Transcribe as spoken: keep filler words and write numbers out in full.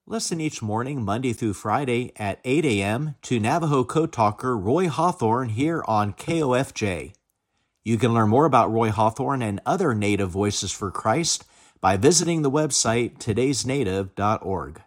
Listen each morning, Monday through Friday at eight a.m. to Navajo Code Talker Roy Hawthorne here on K O F J. You can learn more about Roy Hawthorne and other Native Voices for Christ by visiting the website todays native dot org.